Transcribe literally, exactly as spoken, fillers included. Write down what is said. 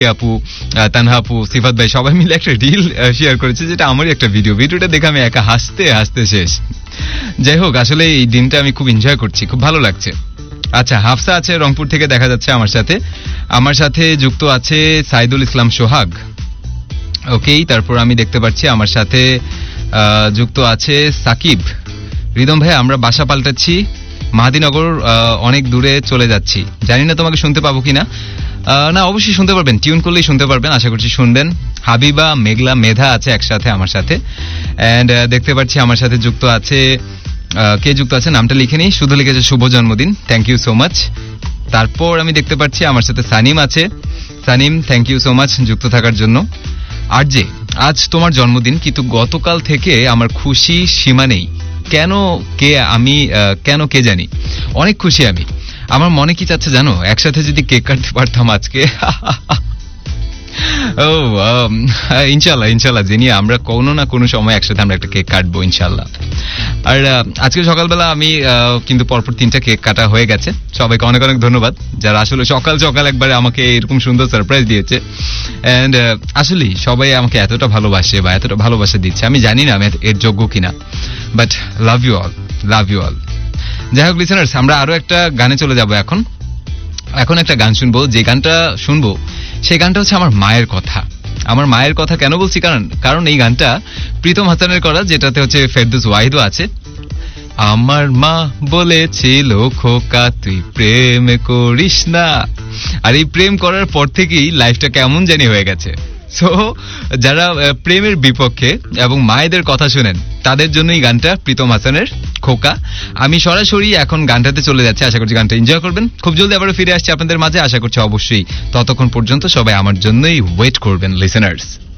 আপু, তানহা আপু, সিফাত ভাই সবাই মিলে একটা রিল শেয়ার করেছে, যেটা আমারই একটা ভিডিও। ভিডিওটা দেখে আমি একা হাসতে হাসতে শেষ। যাই হোক, আসলে এই দিনটা আমি খুব এনজয় করছি, খুব ভালো লাগছে। আচ্ছা, হাফসা আছে রংপুর থেকে দেখা যাচ্ছে আমার সাথে। আমার সাথে যুক্ত আছে সাইদুল ইসলাম সোহাগ। ওকেই, তারপর আমি দেখতে পাচ্ছি আমার সাথে যুক্ত আছে সাকিব। রিদম ভাই, আমরা বাসা পাল্টাচ্ছি, মাহাদিনগর অনেক দূরে চলে যাচ্ছি, জানি না তোমাকে শুনতে পাবো কিনা। না, অবশ্যই শুনতে পারবেন, টিউন করলেই শুনতে পারবেন, আশা করছি শুনবেন। হাবিবা, মেঘলা, মেধা আছে একসাথে আমার সাথে। অ্যান্ড দেখতে পাচ্ছি আমার সাথে যুক্ত আছে, কে যুক্ত আছে নামটা লিখে নিই, শুধু লিখেছে শুভ জন্মদিন, থ্যাংক ইউ সো মাচ। তারপর আমি দেখতে পাচ্ছি আমার সাথে সানিম আছে। Sanim, thank you so much যুক্ত থাকার জন্য। আর যে আজ তোমার জন্মদিন, কিন্তু গতকাল থেকে আমার খুশি সীমা নেই। কেন কে আমি কেন কে জানি, অনেক খুশি আমি। আমার মনে কি চাচ্ছে জানো, একসাথে যদি কেক কাটতে পারতাম আজকে। ও ইনশাল্লাহ ইনশাল্লাহ জেনি, আমরা কোনো না কোনো সময় একসাথে আমরা একটা কেক কাটবো ইনশাল্লাহ। আর আজকে সকালবেলা আমি কিন্তু পরপর তিনটা কেক কাটা হয়ে গেছে। সবাইকে অনেক অনেক ধন্যবাদ যারা আসলে সকাল সকাল একবারে আমাকে এরকম সুন্দর সারপ্রাইজ দিয়েছে। অ্যান্ড আসলে সবাই আমাকে এতটা ভালোবাসে বা এতটা ভালোবাসা দিচ্ছে, আমি জানি না আমি এর যোগ্য কিনা, but love you all, love you all. যাই হোক লিসেনার্স, আমরা আরো একটা গানে চলে যাব এখন। এখন একটা গান শুনবো, যে গানটা শুনবো সেই গানটা হচ্ছে আমার মায়ের কথা। আমার মায়ের কথা কেন বলছি, কারণ কারণ এই গানটা প্রীতম হাসানের করা, যেটাতে হচ্ছে ফেরদৌস ওয়াহিদও আছে। আমার মা বলেছিল খোকা তুই প্রেম করিস না, আর এই প্রেম করার পর থেকেই লাইফটা কেমন জানি হয়ে গেছে। সো যারা প্রেমের বিপক্ষে এবং মায়েদের কথা শুনেন তাদের জন্যই গানটা, প্রীতম হাসানের খোকা। আমি সরাসরি এখন গানটাতে চলে যাচ্ছি, আশা করছি গানটা এনজয় করবেন। খুব জলদি আবারও ফিরে আসছি আপনাদের মাঝে, আশা করছি অবশ্যই ততক্ষণ পর্যন্ত সবাই আমার জন্যই ওয়েট করবেন লিসেনার্স।